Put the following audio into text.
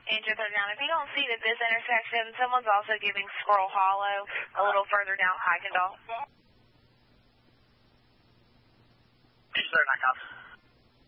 Angel 39. If you don't see it at this intersection, someone's also giving Squirrel Hollow a little further down Kuykendall. Angel 39,